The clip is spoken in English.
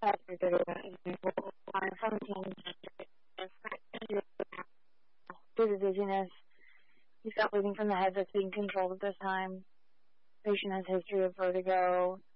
after 31 on 17 due to dizziness. He's got bleeding from the head that's being controlled at this time. Patient has history of vertigo.